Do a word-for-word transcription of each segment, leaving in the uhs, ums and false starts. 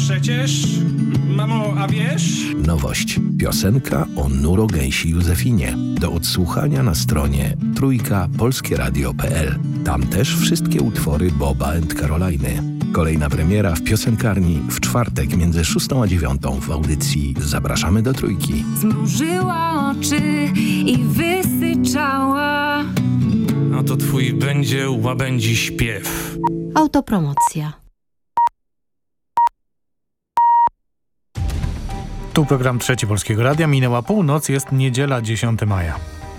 przecież, mamo, a wiesz? Nowość. Piosenka o Nurogęsi Józefinie. Do odsłuchania na stronie trójka polskie radio kropka p l. Tam też wszystkie utwory Boba and Caroliny. Kolejna premiera w piosenkarni w czwartek między szóstą a dziewiątą w audycji Zapraszamy do Trójki. Zmrużyła oczy i wysyczała. A to twój będzie łabędzi śpiew. Autopromocja. Tu program Trzeci Polskiego Radia. Minęła północ, jest niedziela dziesiątego maja.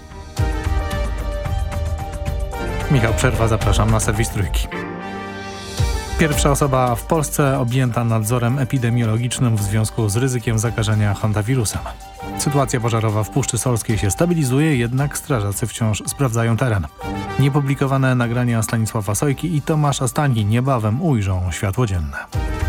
Michał Przerwa, zapraszam na serwis Trójki. Pierwsza osoba w Polsce objęta nadzorem epidemiologicznym w związku z ryzykiem zakażenia hantawirusem. Sytuacja pożarowa w Puszczy Solskiej się stabilizuje, jednak strażacy wciąż sprawdzają teren. Niepublikowane nagrania Stanisława Sojki i Tomasza Stańki niebawem ujrzą światło dzienne.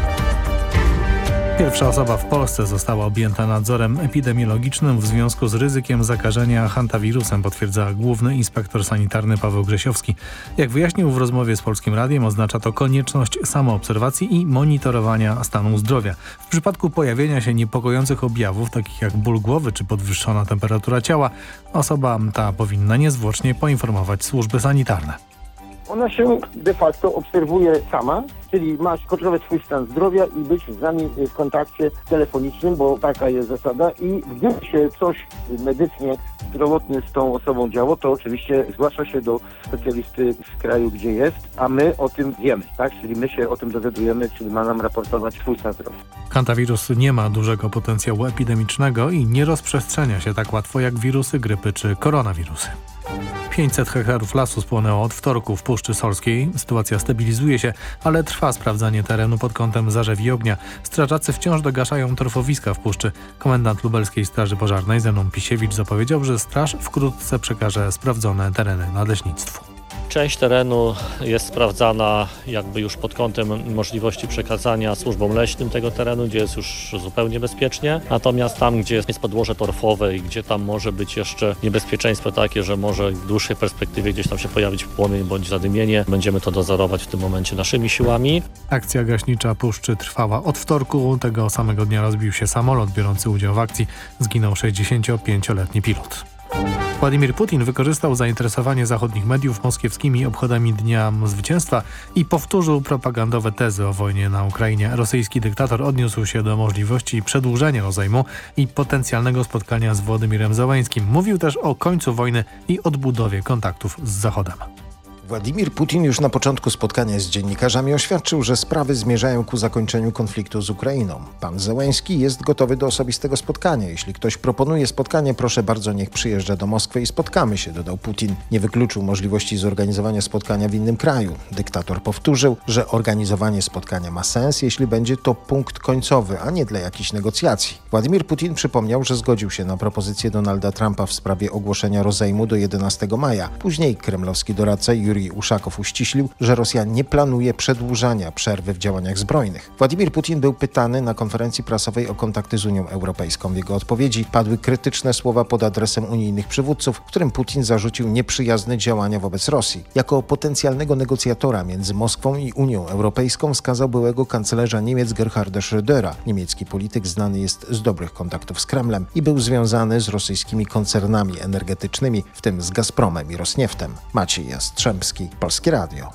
Pierwsza osoba w Polsce została objęta nadzorem epidemiologicznym w związku z ryzykiem zakażenia hantawirusem, potwierdza główny inspektor sanitarny Paweł Grzesiowski. Jak wyjaśnił w rozmowie z Polskim Radiem, oznacza to konieczność samoobserwacji i monitorowania stanu zdrowia. W przypadku pojawienia się niepokojących objawów, takich jak ból głowy czy podwyższona temperatura ciała, osoba ta powinna niezwłocznie poinformować służby sanitarne. Ona się de facto obserwuje sama, czyli ma kontrolować swój stan zdrowia i być z nami w kontakcie telefonicznym, bo taka jest zasada i gdyby się coś medycznie zdrowotnie z tą osobą działo, to oczywiście zgłasza się do specjalisty w kraju, gdzie jest, a my o tym wiemy, tak? Czyli my się o tym dowiadujemy, czyli ma nam raportować swój stan zdrowia. Hantawirus nie ma dużego potencjału epidemicznego i nie rozprzestrzenia się tak łatwo jak wirusy grypy czy koronawirusy. pięćset hektarów lasu spłonęło od wtorku w Puszczy Solskiej. Sytuacja stabilizuje się, ale trwa sprawdzanie terenu pod kątem zarzewi ognia. Strażacy wciąż dogaszają torfowiska w puszczy. Komendant Lubelskiej Straży Pożarnej Zenon Pisiewicz zapowiedział, że straż wkrótce przekaże sprawdzone tereny nadleśnictwu. Część terenu jest sprawdzana jakby już pod kątem możliwości przekazania służbom leśnym tego terenu, gdzie jest już zupełnie bezpiecznie. Natomiast tam, gdzie jest podłoże torfowe i gdzie tam może być jeszcze niebezpieczeństwo takie, że może w dłuższej perspektywie gdzieś tam się pojawić płomień bądź zadymienie, będziemy to dozorować w tym momencie naszymi siłami. Akcja gaśnicza puszczy trwała od wtorku. Tego samego dnia rozbił się samolot biorący udział w akcji. Zginął sześćdziesięciopięcioletni pilot. Władimir Putin wykorzystał zainteresowanie zachodnich mediów moskiewskimi obchodami Dnia Zwycięstwa i powtórzył propagandowe tezy o wojnie na Ukrainie. Rosyjski dyktator odniósł się do możliwości przedłużenia rozejmu i potencjalnego spotkania z Wołodymirem Zełeńskim. Mówił też o końcu wojny i odbudowie kontaktów z Zachodem. Władimir Putin już na początku spotkania z dziennikarzami oświadczył, że sprawy zmierzają ku zakończeniu konfliktu z Ukrainą. Pan Zełeński jest gotowy do osobistego spotkania. Jeśli ktoś proponuje spotkanie, proszę bardzo, niech przyjeżdża do Moskwy i spotkamy się, dodał Putin. Nie wykluczył możliwości zorganizowania spotkania w innym kraju. Dyktator powtórzył, że organizowanie spotkania ma sens, jeśli będzie to punkt końcowy, a nie dla jakichś negocjacji. Władimir Putin przypomniał, że zgodził się na propozycję Donalda Trumpa w sprawie ogłoszenia rozejmu do jedenastego maja. Później kremlowski doradca Jurij Uszakow uściślił, że Rosja nie planuje przedłużania przerwy w działaniach zbrojnych. Władimir Putin był pytany na konferencji prasowej o kontakty z Unią Europejską. W jego odpowiedzi padły krytyczne słowa pod adresem unijnych przywódców, w którym Putin zarzucił nieprzyjazne działania wobec Rosji. Jako potencjalnego negocjatora między Moskwą i Unią Europejską wskazał byłego kanclerza Niemiec Gerharda Schrödera. Niemiecki polityk znany jest z dobrych kontaktów z Kremlem i był związany z rosyjskimi koncernami energetycznymi, w tym z Gazpromem i Rosnieftem. Maciej Jastrzębski, Polskie Radio.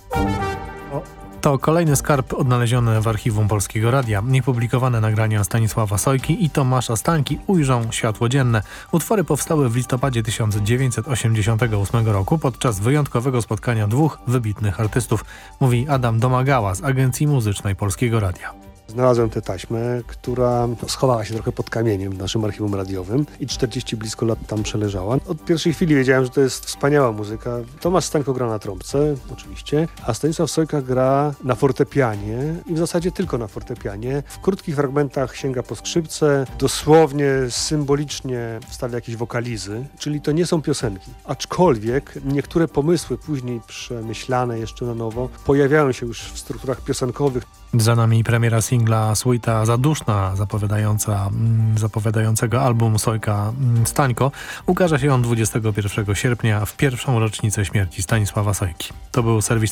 To kolejny skarb odnaleziony w archiwum Polskiego Radia. Niepublikowane nagrania Stanisława Sojki i Tomasza Stańki ujrzą światło dzienne. Utwory powstały w listopadzie tysiąc dziewięćset osiemdziesiątego ósmego roku podczas wyjątkowego spotkania dwóch wybitnych artystów, mówi Adam Domagała z Agencji Muzycznej Polskiego Radia. Znalazłem tę taśmę, która schowała się trochę pod kamieniem w naszym archiwum radiowym i czterdzieści blisko lat tam przeleżała. Od pierwszej chwili wiedziałem, że to jest wspaniała muzyka. Tomasz Stańko gra na trąbce, oczywiście, a Stanisław Sojka gra na fortepianie i w zasadzie tylko na fortepianie. W krótkich fragmentach sięga po skrzypce, dosłownie, symbolicznie wstawia jakieś wokalizy, czyli to nie są piosenki. Aczkolwiek niektóre pomysły, później przemyślane jeszcze na nowo, pojawiają się już w strukturach piosenkowych. Za nami premiera singla Suita Zaduszna zapowiadająca, zapowiadającego album Sojka Stańko. Ukaże się on dwudziestego pierwszego sierpnia w pierwszą rocznicę śmierci Stanisława Sojki. To był serwis